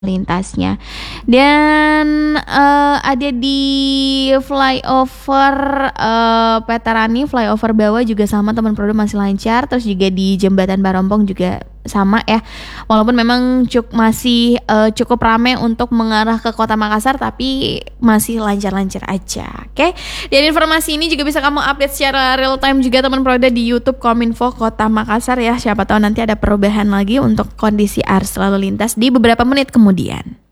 lintasnya. Dan ada di flyover Petarani, flyover bawah juga sama teman produk masih lancar. Terus juga di jembatan Barompong juga sama ya. Walaupun memang masih cukup ramai untuk mengarah ke Kota Makassar, tapi masih lancar-lancar aja. Oke. Dan informasi ini juga bisa kamu update secara real time juga teman produk di YouTube Kominfo Kota Makassar ya. Siapa tahu nanti ada perubahan lagi untuk kondisi arus lalu lintas di beberapa menit kemudian.